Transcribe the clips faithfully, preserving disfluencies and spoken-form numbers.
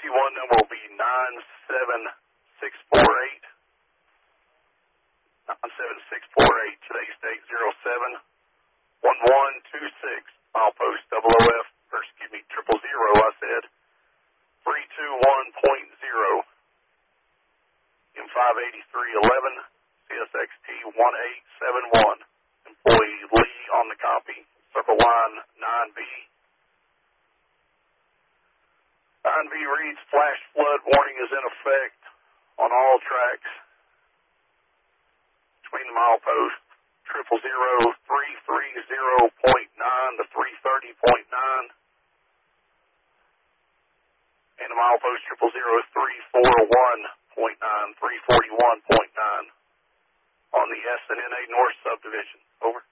one number will be nine seven six four eight. nine seven six four eight. Today's date zero seven one one two six. Milepost double O F, or excuse me, triple zero, I said. three two one point zero. M five eighty-three eleven. C S X T one eight seven one. Employee Lee on the copy. Circle line nine B. nine B reads flash flood warning is in effect on all tracks between the milepost triple zero three three zero point nine to three thirty point nine and the milepost triple zero three four one point nine, three forty-one point nine on the S and N A North subdivision. Over.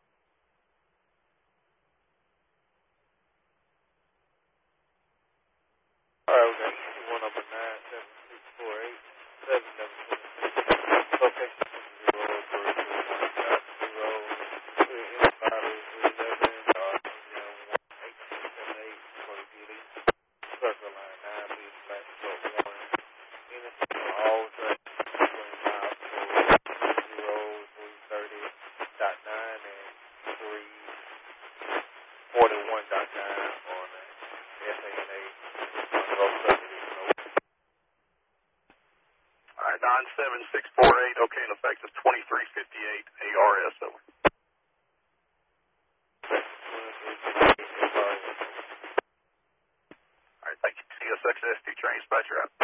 All right, we got one number nine seven six four eight seven seven six. Okay. Zero three two one dot zero two eight five three eleven dot one eight seven eight for the beauty. Circle line nine B slash twelve one. Anything on all tracks between miles zero three thirty dot nine and three forty one dot nine on the S A N A. All right, nine seven six four eight, okay, and effective twenty-three fifty-eight A R S, over. All right, thank you. C S X S T train dispatcher out.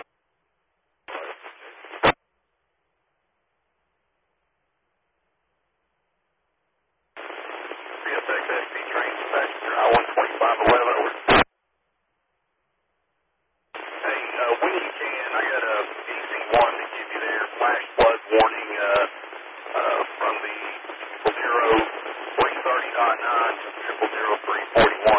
C S X S T train dispatcher, I one twenty-five eleven, over. Hey, uh, when you can, I got a D C one to give you there, flash flood warning uh, uh, from the triple zero three thirty dot nine to triple zero three forty-one.